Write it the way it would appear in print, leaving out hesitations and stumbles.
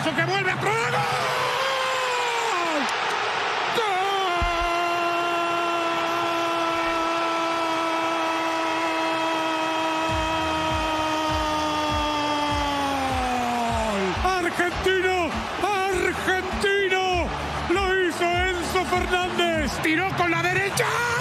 Suazo que vuelve a ¡gol! ¡Argentino! ¡Argentino! Lo hizo Enzo Fernández. Tiró con la derecha.